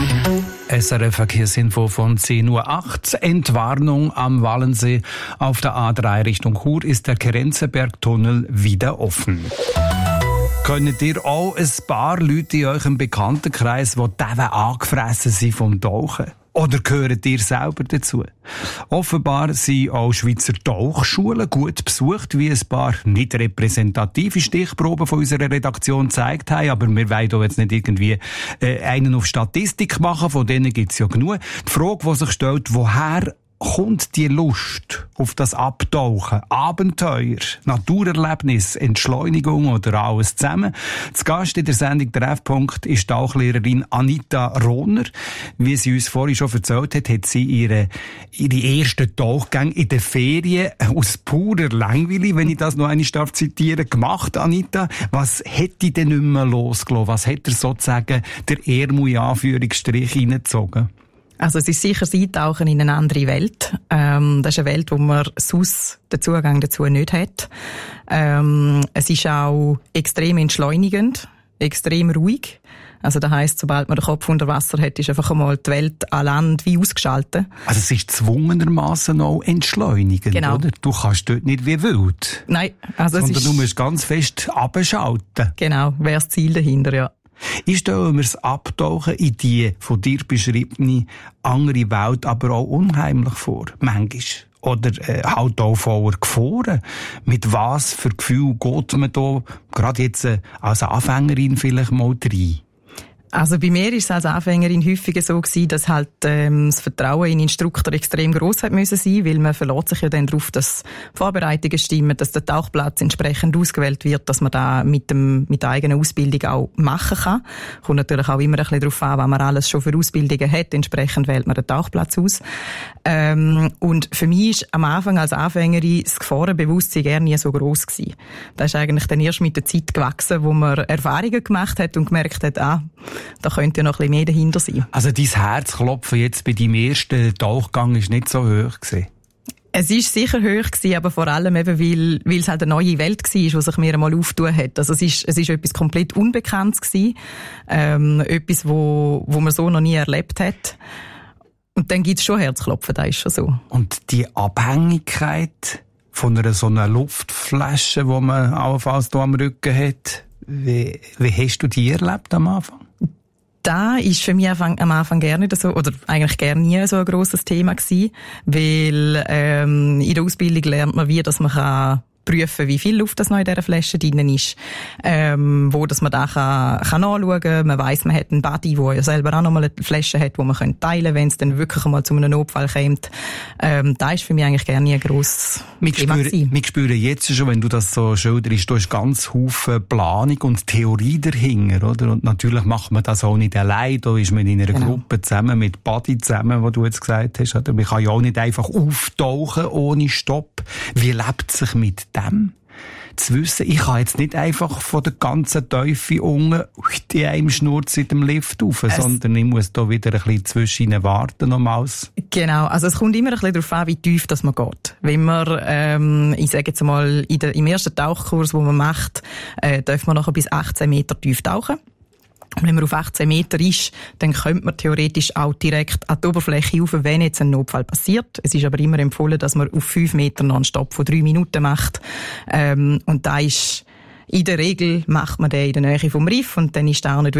SRF Verkehrsinfo von 10:08 Uhr. Entwarnung am Wallensee. Auf der A3 Richtung Chur ist der Kerenzenberg-Tunnel wieder offen. Könnt ihr auch ein paar Leute in eurem Bekanntenkreis, die angefressen sind vom Tauchen? Oder gehört ihr selber dazu? Offenbar sind auch Schweizer Tauchschulen gut besucht, wie ein paar nicht repräsentative Stichproben von unserer Redaktion gezeigt haben. Aber wir wollen hier jetzt nicht irgendwie einen auf Statistik machen, von denen gibt es ja genug. Die Frage, die sich stellt, woher kommt die Lust auf das Abtauchen, Abenteuer, Naturerlebnis, Entschleunigung oder alles zusammen? Zu Gast in der Sendung Treffpunkt ist Tauchlehrerin Anita Rohner. Wie sie uns vorhin schon erzählt hat, hat sie ihre ersten Tauchgänge in den Ferien aus purer Langweile, wenn ich das noch einmal zitieren darf, gemacht, Anita. Was hätte denn nicht mehr losgelassen? Was hat er sozusagen der Ärmel in Anführungsstrich reingezogen? Also es ist sicher das Eintauchen in eine andere Welt. Das ist eine Welt, wo man sonst den Zugang dazu nicht hat. Es ist auch extrem entschleunigend, extrem ruhig. Also das heisst, sobald man den Kopf unter Wasser hat, ist einfach einmal die Welt an Land wie ausgeschaltet. Also es ist zwungenermassen auch entschleunigend, genau. Oder? Du kannst dort nicht wie wild. Nein. Also sondern du musst ganz fest abschalten. Genau, wäre das Ziel dahinter, ja. Ich stelle mir das Abtauchen in die von dir beschriebene andere Welt aber auch unheimlich vor, manchmal. Oder halt auch voller Gefahren. Mit was für Gefühl geht man da, gerade jetzt als Anfängerin vielleicht mal rein? Also bei mir ist es als Anfängerin häufiger so gewesen, dass halt das Vertrauen in den Instruktor extrem gross hat müssen sein, weil man verlässt sich ja dann darauf, dass Vorbereitungen stimmen, dass der Tauchplatz entsprechend ausgewählt wird, dass man da mit der eigenen Ausbildung auch machen kann. Kommt natürlich auch immer ein bisschen darauf an, was man alles schon für Ausbildungen hat. Entsprechend wählt man den Tauchplatz aus. Und für mich ist am Anfang als Anfängerin das Gefahrenbewusstsein gar nie so gross gewesen. Das ist eigentlich dann erst mit der Zeit gewachsen, wo man Erfahrungen gemacht hat und gemerkt hat, da könnte ja noch ein bisschen mehr dahinter sein. Also dein Herzklopfen jetzt bei deinem ersten Tauchgang ist nicht so hoch gewesen? Es ist sicher hoch gewesen, aber vor allem eben, weil es halt eine neue Welt war, die sich mir einmal aufgetan hat. Also es ist etwas komplett Unbekanntes gewesen. Etwas, wo man so noch nie erlebt hat. Und dann gibt's schon Herzklopfen, das ist schon so. Und die Abhängigkeit von so einer Luftflasche, die man allenfalls hier am Rücken hat, wie hast du die erlebt am Anfang? Da ist für mich am Anfang gerne so, oder eigentlich gar nie so ein grosses Thema gewesen, weil in der Ausbildung lernt man dass man kann prüfen, wie viel Luft das noch in dieser Flasche drin ist, wo dass man da kann nachschauen kann. Man weiss, man hat einen Buddy, der ja selber auch noch mal eine Flasche hat, die man teilen kann, wenn es dann wirklich mal zu einem Notfall kommt. Da ist für mich eigentlich gerne ein grosses Thema gewesen. Wir spüren jetzt schon, wenn du das so schilderst, du hast ganz Haufen Planung und Theorie dahinter, oder? Und natürlich macht man das auch nicht allein. Da ist man in einer Gruppe zusammen, mit Buddy zusammen, wo du jetzt gesagt hast, oder? Man kann ja auch nicht einfach auftauchen ohne Stopp. Wie lebt es sich mit dem? Zu wissen, ich kann jetzt nicht einfach von der ganzen Teufel unten in einem Schnurz in dem Lift rauf, sondern ich muss da wieder ein bisschen zwischen ihnen warten nochmals. Genau, also es kommt immer ein bisschen darauf an, wie tief das man geht. Wenn man, ich sage jetzt mal, im ersten Tauchkurs, den man macht, darf man nachher bis 18 Meter tief tauchen. Und wenn man auf 18 Meter ist, dann könnte man theoretisch auch direkt an die Oberfläche rauf, wenn jetzt ein Notfall passiert. Es ist aber immer empfohlen, dass man auf 5 Meter noch einen Stopp von 3 Minuten macht. Und da ist, in der Regel macht man den in der Nähe vom Riff und dann ist da auch nicht